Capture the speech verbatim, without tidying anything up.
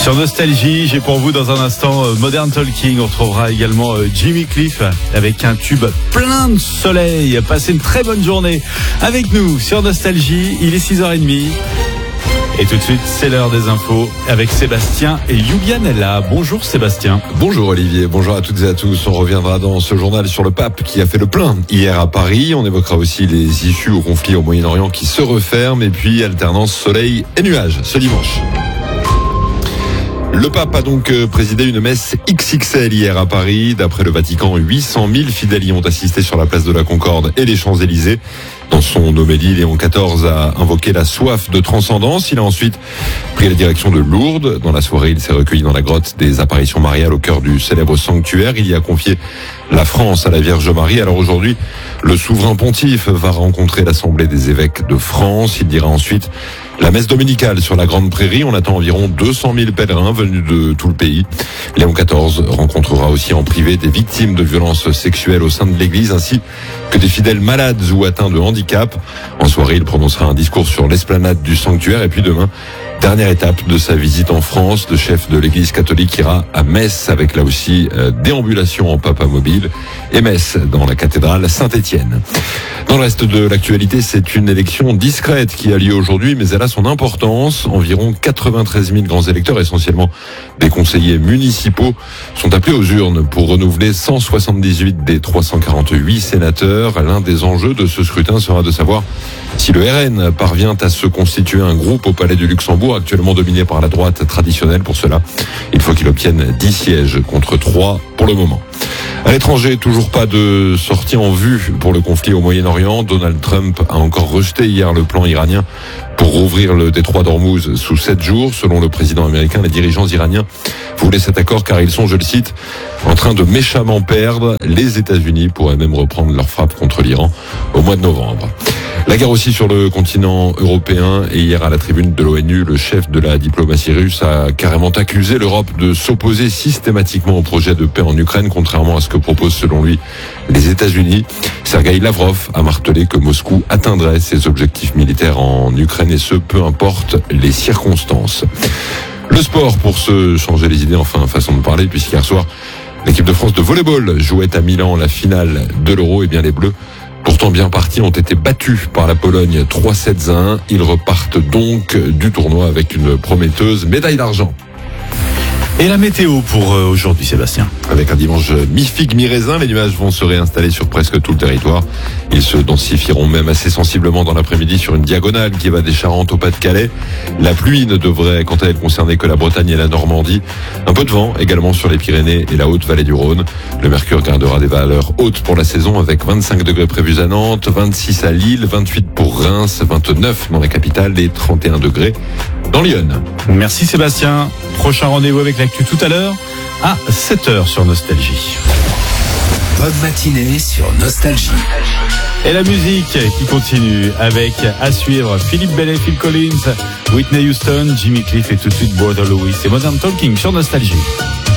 Sur Nostalgie, j'ai pour vous dans un instant euh, Modern Talking. On retrouvera également euh, Jimmy Cliff avec un tube plein de soleil. Passez une très bonne journée avec nous sur Nostalgie. Il est six heures trente. Et tout de suite, c'est l'heure des infos avec Sébastien et Yulianella. Bonjour Sébastien. Bonjour Olivier, bonjour à toutes et à tous. On reviendra dans ce journal sur le pape qui a fait le plein hier à Paris. On évoquera aussi les issues au conflit au Moyen-Orient qui se referment et puis alternance soleil et nuages ce dimanche. Le pape a donc présidé une messe X X L hier à Paris. D'après le Vatican, huit cent mille fidèles y ont assisté sur la place de la Concorde et les Champs-Élysées. Dans son homélie, Léon quatorze a invoqué la soif de transcendance. Il a ensuite pris la direction de Lourdes. Dans la soirée, il s'est recueilli dans la grotte des apparitions mariales au cœur du célèbre sanctuaire. Il y a confié la France à la Vierge Marie. Alors aujourd'hui, le souverain pontife va rencontrer l'Assemblée des évêques de France. Il dira ensuite la messe dominicale sur la Grande Prairie. On attend environ deux cent mille pèlerins venus de tout le pays. Léon quatorze rencontrera aussi en privé des victimes de violences sexuelles au sein de l'Église ainsi que des fidèles malades ou atteints de handicap. En soirée, il prononcera un discours sur l'esplanade du sanctuaire et puis demain, dernière étape de sa visite en France, le chef de l'Église catholique ira à Metz avec là aussi euh, déambulation en papa mobile et Metz dans la cathédrale Saint-Étienne. Dans le reste de l'actualité, c'est une élection discrète qui a lieu aujourd'hui, mais elle a son importance. Environ quatre-vingt-treize mille grands électeurs, essentiellement des conseillers municipaux, sont appelés aux urnes pour renouveler cent soixante-dix-huit des trois cent quarante-huit sénateurs. L'un des enjeux de ce scrutin sera de savoir si le R N parvient à se constituer un groupe au Palais du Luxembourg, actuellement dominé par la droite traditionnelle. Pour cela, il faut qu'il obtienne dix sièges contre trois pour le moment. À l'étranger, toujours pas de sortie en vue pour le conflit au Moyen-Orient. Donald Trump a encore rejeté hier le plan iranien pour rouvrir le détroit d'Ormuz sous sept jours. Selon le président américain, les dirigeants iraniens voulaient cet accord car ils sont, je le cite, en train de méchamment perdre. Les États-Unis pourraient même reprendre leur frappe contre l'Iran au mois de novembre. La guerre aussi sur le continent européen et hier à la tribune de l'ONU, le chef de la diplomatie russe a carrément accusé l'Europe de s'opposer systématiquement au projet de paix en Ukraine, contrairement à ce que proposent selon lui les États-Unis. Sergueï Lavrov a martelé que Moscou atteindrait ses objectifs militaires en Ukraine et ce, peu importe les circonstances. Le sport pour se changer les idées, enfin façon de parler, puisqu'hier soir, l'équipe de France de volleyball jouait à Milan la finale de l'Euro. Et bien les Bleus, pourtant bien partis, ont été battus par la Pologne trois sept à un. Ils repartent donc du tournoi avec une prometteuse médaille d'argent. Et la météo pour euh, aujourd'hui, Sébastien? Avec un dimanche mi-figue, mi-raisin, les nuages vont se réinstaller sur presque tout le territoire. Ils se densifieront même assez sensiblement dans l'après-midi sur une diagonale qui va des Charentes au Pas-de-Calais. La pluie ne devrait, quant à elle, concerner que la Bretagne et la Normandie. Un peu de vent également sur les Pyrénées et la Haute-Vallée du Rhône. Le mercure gardera des valeurs hautes pour la saison avec vingt-cinq degrés prévus à Nantes, vingt-six à Lille, vingt-huit pour Reims, vingt-neuf dans la capitale et trente et un degrés dans Lyon. Merci Sébastien. Prochain rendez-vous avec l'actu tout à l'heure à sept heures sur Nostalgie. Bonne matinée sur Nostalgie. Et la musique qui continue avec, à suivre, Philippe Bellet, Phil Collins, Whitney Houston, Jimmy Cliff et tout de suite Brother Louis. C'est Modern Talking sur Nostalgie.